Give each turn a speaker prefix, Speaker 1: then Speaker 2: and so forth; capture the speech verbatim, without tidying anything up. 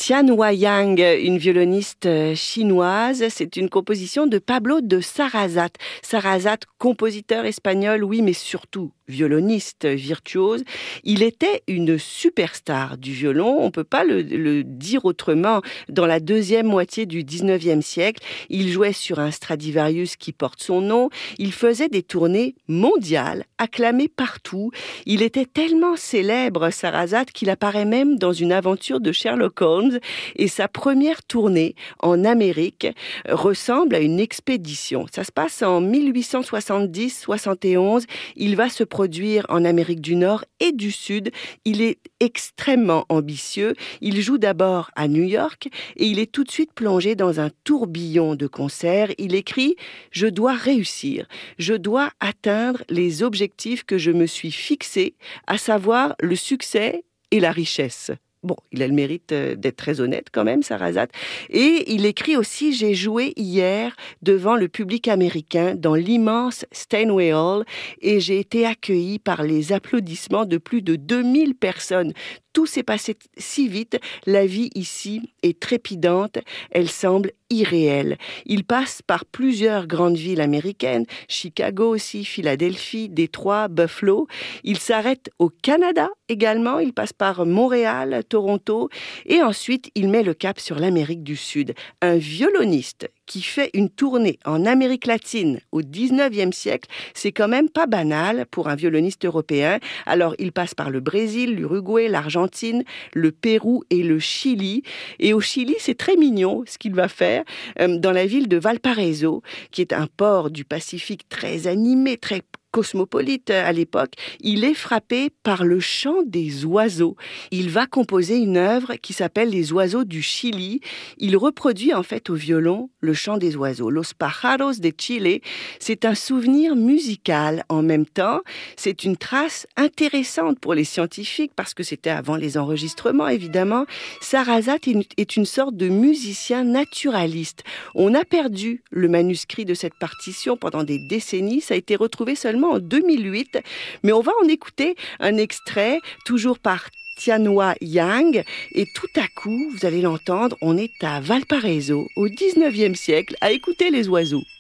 Speaker 1: Tianhua Yang, une violoniste chinoise, c'est une composition de Pablo de Sarasate. Sarasate, compositeur espagnol, oui, mais surtout violoniste virtuose. Il était une superstar du violon, on ne peut pas le, le dire autrement. Dans la deuxième moitié du dix-neuvième siècle, il jouait sur un Stradivarius qui porte son nom. Il faisait des tournées mondiales, acclamé partout. Il était tellement célèbre, Sarasate, qu'il apparaît même dans une aventure de Sherlock Holmes. Et sa première tournée en Amérique ressemble à une expédition. Ça se passe en mille huit cent soixante-dix soixante et onze. Il va se produire en Amérique du Nord et du Sud. Il est extrêmement ambitieux. Il joue d'abord à New York et il est tout de suite plongé dans un tourbillon de concerts. Il écrit « Je dois réussir. Je dois atteindre les objectifs que je me suis fixés, à savoir le succès et la richesse. » Bon, il a le mérite d'être très honnête quand même, Sarasate. Et il écrit aussi « J'ai joué hier devant le public américain dans l'immense Steinway Hall et j'ai été accueilli par les applaudissements de plus de deux mille personnes. Tout s'est passé si vite, la vie ici est trépidante, elle semble irréelle. » Il passe par plusieurs grandes villes américaines, Chicago aussi, Philadelphie, Détroit, Buffalo. Il s'arrête au Canada également, il passe par Montréal, Toronto, et ensuite il met le cap sur l'Amérique du Sud. Un violoniste qui fait une tournée en Amérique latine au dix-neuvième siècle, c'est quand même pas banal pour un violoniste européen. Alors, il passe par le Brésil, l'Uruguay, l'Argentine, le Pérou et le Chili. Et au Chili, c'est très mignon ce qu'il va faire euh, dans la ville de Valparaiso, qui est un port du Pacifique très animé, très cosmopolite à l'époque. Il est frappé par le chant des oiseaux. Il va composer une œuvre qui s'appelle Les oiseaux du Chili. Il reproduit en fait au violon le chant des oiseaux. Los pájaros de Chile, c'est un souvenir musical en même temps. C'est une trace intéressante pour les scientifiques parce que c'était avant les enregistrements évidemment. Sarasate est une sorte de musicien naturaliste. On a perdu le manuscrit de cette partition pendant des décennies. Ça a été retrouvé seulement en deux mille huit, mais on va en écouter un extrait, toujours par Tianhua Yang, et tout à coup, vous allez l'entendre, on est à Valparaiso, au dix-neuvième siècle, à écouter les oiseaux.